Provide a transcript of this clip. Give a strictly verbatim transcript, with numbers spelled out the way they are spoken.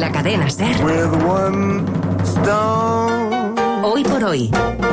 la cadena SER. With one stone. Hoy por hoy.